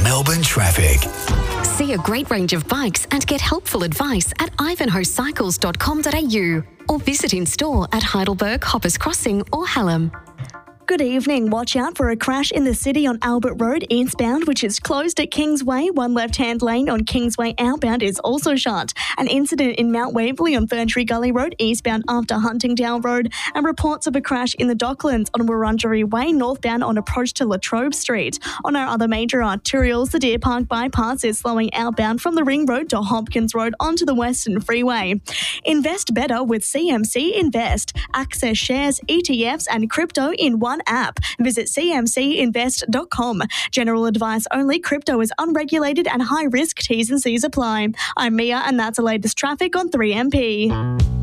Melbourne traffic. See a great range of bikes and get helpful advice at ivanhoecycles.com.au or visit in store at Heidelberg, Hoppers Crossing or Hallam. Good evening. Watch out for a crash in the city on Albert Road eastbound, which is closed at Kingsway. One left-hand lane on Kingsway outbound is also shut. An incident in Mount Waverley on Ferntree Gully Road eastbound after Huntingdale Road, and reports of a crash in the Docklands on Wurundjeri Way northbound on approach to Latrobe Street. On our other major arterials, the Deer Park bypass is slowing outbound from the Ring Road to Hopkins Road onto the Western Freeway. Invest better with CMC Invest. Access shares, ETFs and crypto in one app. Visit cmcinvest.com. General advice only. Crypto is unregulated and high risk. T's and C's apply. I'm Mia, and that's the latest traffic on 3MP.